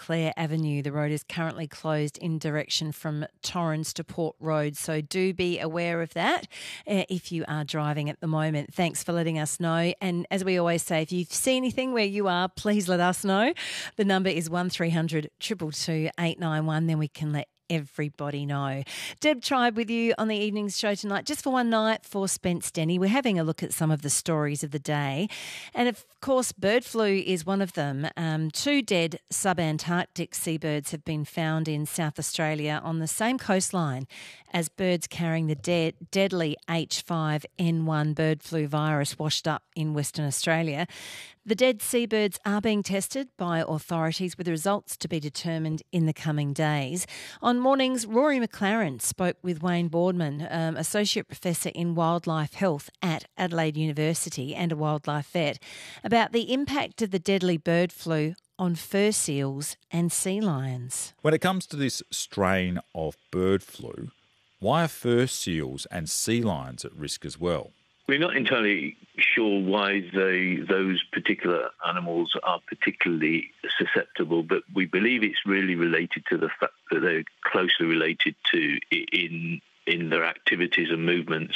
Clare Avenue. The road is currently closed in direction from Torrens to Port Road, so do be aware of that if you are driving at the moment. Thanks for letting us know. And as we always say, if you see anything where you are, please let us know. The number is 1300 222 891. Then we can let everybody know. Deb Tribe with you on the evening's show tonight, just for one night for Spence Denny. We're having a look at some of the stories of the day. And of course, bird flu is one of them. 2 dead subantarctic seabirds have been found in South Australia on the same coastline as birds carrying the deadly H5N1 bird flu virus washed up in Western Australia. The dead seabirds are being tested by authorities with results to be determined in the coming days. On Mornings, Rory McLaren spoke with Wayne Boardman, Associate Professor in Wildlife Health at Adelaide University and a wildlife vet, about the impact of the deadly bird flu on fur seals and sea lions. When it comes to this strain of bird flu, why are fur seals and sea lions at risk as well? We're not entirely sure why those particular animals are particularly susceptible, but we believe it's really related to the fact that they're closely related to, in their activities and movements,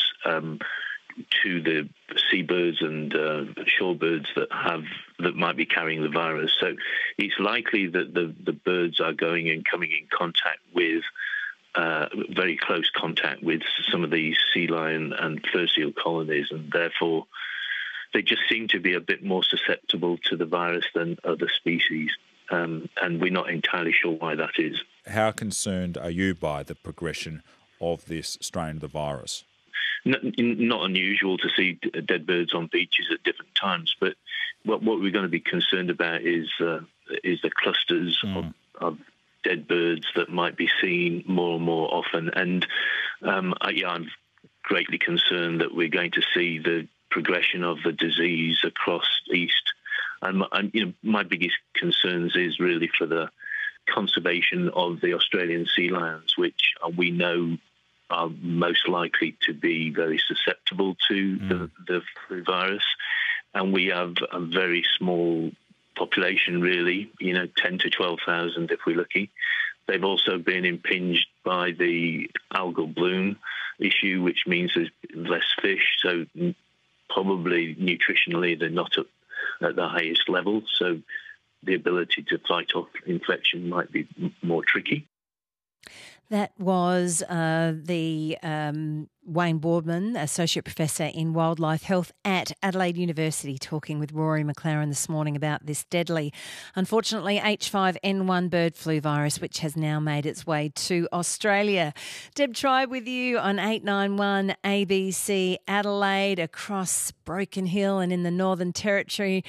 to the seabirds and shorebirds that might be carrying the virus. So it's likely that the birds are going and coming in contact with very close contact with some of these sea lion and fur seal colonies, and therefore they just seem to be a bit more susceptible to the virus than other species, and we're not entirely sure why that is. How concerned are you by the progression of this strain of the virus? Not unusual to see dead birds on beaches at different times, but what we're going to be concerned about is the clusters of dead birds that might be seen more and more often. And I'm greatly concerned that we're going to see the progression of the disease across east. And my biggest concerns is really for the conservation of the Australian sea lions, which we know are most likely to be very susceptible to the flu virus. And we have a very small population, really, 10 to 12,000 if we're lucky. They've also been impinged by the algal bloom issue, which means there's less fish, so probably nutritionally they're not at the highest level, so the ability to fight off infection might be more tricky. That was the Wayne Boardman, Associate Professor in Wildlife Health at Adelaide University, talking with Rory McLaren this morning about this deadly, unfortunately, H5N1 bird flu virus, which has now made its way to Australia. Deb Tribe with you on 891 ABC Adelaide, across Broken Hill and in the Northern Territory,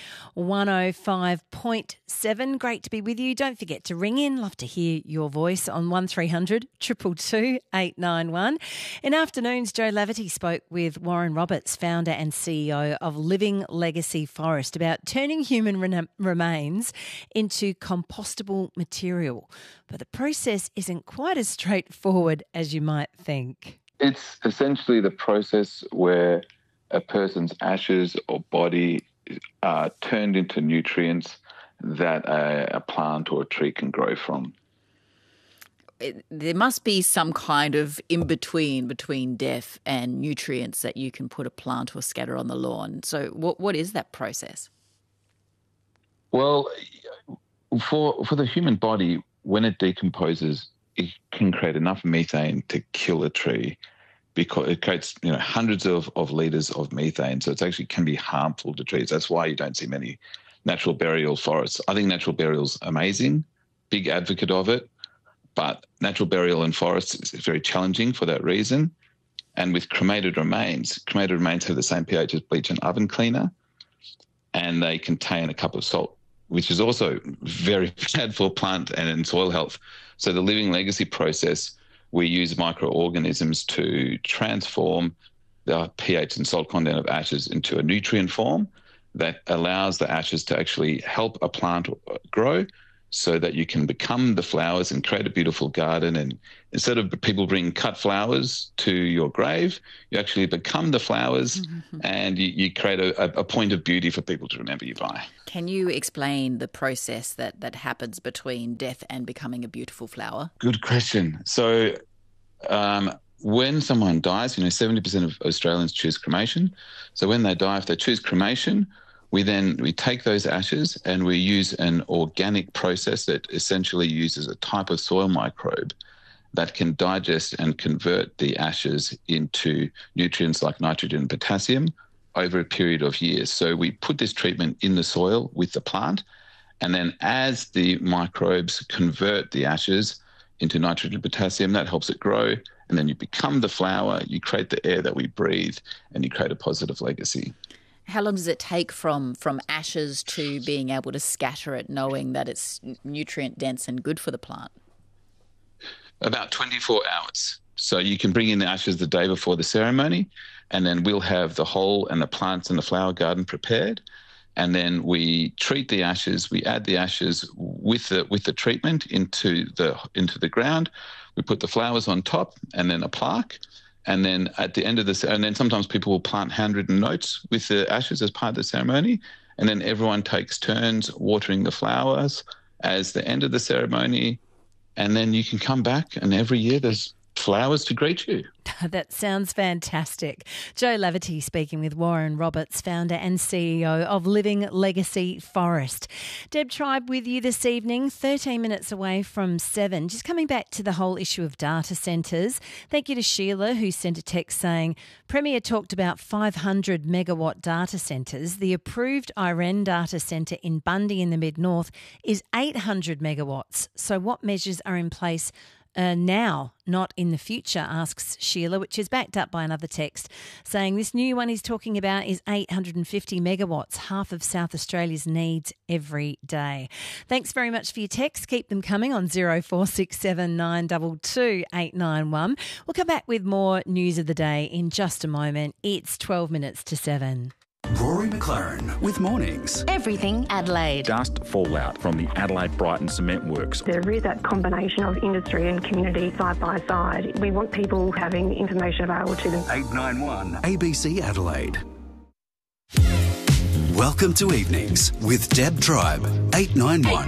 105.7. Great to be with you. Don't forget to ring in. Love to hear your voice on 1300 222 891. In afternoons, Joe Laverty spoke with Warren Roberts, founder and CEO of Living Legacy Forest, about turning human remains into compostable material. But the process isn't quite as straightforward as you might think. It's essentially the process where a person's ashes or body are turned into nutrients that a plant or a tree can grow from. There must be some kind of between death and nutrients that you can put a plant or scatter on the lawn. So what is that process? Well, for the human body, when it decomposes, it can create enough methane to kill a tree, because it creates hundreds of litres of methane. So it actually can be harmful to trees. That's why you don't see many natural burial forests. I think natural burial's amazing, big advocate of it. But natural burial in forests is very challenging for that reason. And with cremated remains have the same pH as bleach and oven cleaner, and they contain a cup of salt, which is also very bad for plant and soil health. So the Living Legacy process, we use microorganisms to transform the pH and salt content of ashes into a nutrient form that allows the ashes to actually help a plant grow so that you can become the flowers and create a beautiful garden. And instead of people bringing cut flowers to your grave, you actually become the flowers and you create a point of beauty for people to remember you by. Can you explain the process that happens between death and becoming a beautiful flower? Good question. So when someone dies, 70% of Australians choose cremation. So when they die, if they choose cremation, we take those ashes and we use an organic process that essentially uses a type of soil microbe that can digest and convert the ashes into nutrients like nitrogen and potassium over a period of years. So we put this treatment in the soil with the plant, and then as the microbes convert the ashes into nitrogen and potassium, that helps it grow, and then you become the flower, you create the air that we breathe, and you create a positive legacy. How long does it take from ashes to being able to scatter it, knowing that it's nutrient dense and good for the plant? About 24 hours. So you can bring in the ashes the day before the ceremony, and then we'll have the hole and the plants and the flower garden prepared. And then we treat the ashes. We add the ashes with the treatment into the ground. We put the flowers on top and then a plaque. And then at the end of and then sometimes people will plant handwritten notes with the ashes as part of the ceremony. And then everyone takes turns watering the flowers as the end of the ceremony. And then you can come back, and every year there's flowers to greet you. That sounds fantastic. Joe Laverty speaking with Warren Roberts, founder and CEO of Living Legacy Forest. Deb Tribe with you this evening, 13 minutes away from 7. Just coming back to the whole issue of data centres. Thank you to Sheila, who sent a text saying, Premier talked about 500 megawatt data centres. The approved IREN data centre in Bundy in the Mid-North is 800 megawatts. So what measures are in place now, not in the future, asks Sheila, which is backed up by another text saying this new one he's talking about is 850 megawatts, half of South Australia's needs every day. Thanks very much for your texts. Keep them coming on 0467 922 891. We'll come back with more news of the day in just a moment. It's 12 minutes to 7. Rory McLaren with Mornings. Everything Adelaide. Dust fallout from the Adelaide Brighton Cement Works. There is that combination of industry and community side by side. We want people having information available to them. 891 ABC Adelaide. Welcome to Evenings with Deb Tribe. 891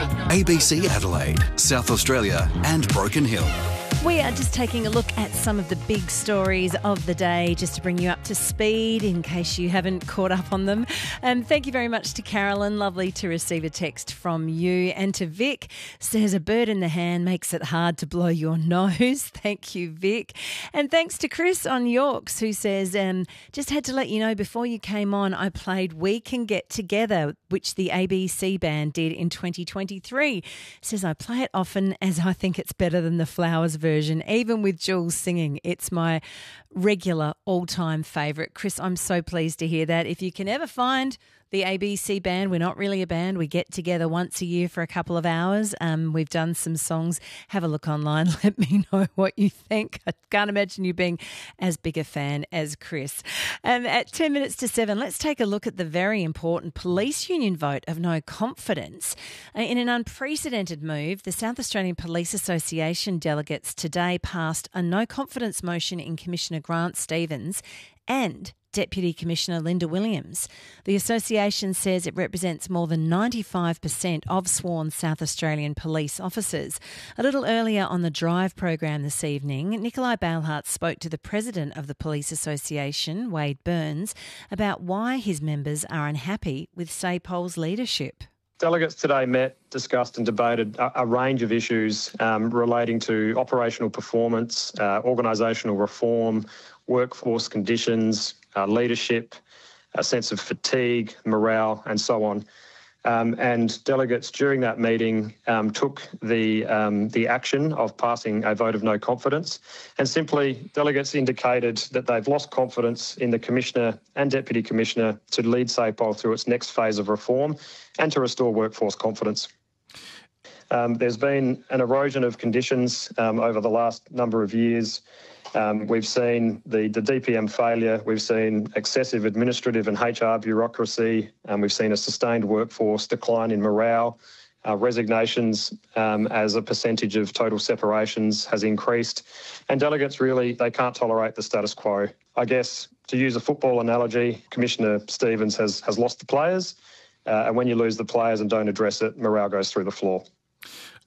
ABC Adelaide, South Australia and Broken Hill. We are just taking a look at some of the big stories of the day just to bring you up to speed in case you haven't caught up on them. Thank you very much to Carolyn. Lovely to receive a text from you. And to Vic, says a bird in the hand makes it hard to blow your nose. Thank you, Vic. And thanks to Chris on Yorks, who says, just had to let you know before you came on, I played We Can Get Together, which the ABC band did in 2023. Says I play it often as I think it's better than the Flowers version, even with Jules singing. It's my regular all-time favourite. Chris, I'm so pleased to hear that. If you can ever find the ABC band, we're not really a band. We get together once a year for a couple of hours. We've done some songs. Have a look online. Let me know what you think. I can't imagine you being as big a fan as Chris. At 10 minutes to 7, let's take a look at the very important police union vote of no confidence. In an unprecedented move, the South Australian Police Association delegates today passed a no confidence motion in Commissioner Grant Stevens and Deputy Commissioner Linda Williams. The association says it represents more than 95% of sworn South Australian police officers. A little earlier on the Drive program this evening, Nikolai Bailhart spoke to the president of the Police Association, Wade Burns, about why his members are unhappy with SAPOL's leadership. Delegates today met, discussed and debated a range of issues relating to operational performance, organisational reform, workforce conditions, leadership, a sense of fatigue, morale and so on. And delegates during that meeting took the action of passing a vote of no confidence, and simply delegates indicated that they've lost confidence in the Commissioner and Deputy Commissioner to lead SAPOL through its next phase of reform and to restore workforce confidence. There's been an erosion of conditions over the last number of years. We've seen the DPM failure, we've seen excessive administrative and HR bureaucracy, we've seen a sustained workforce decline in morale, resignations as a percentage of total separations has increased. And delegates really, they can't tolerate the status quo. I guess, to use a football analogy, Commissioner Stevens has lost the players. And when you lose the players and don't address it, morale goes through the floor.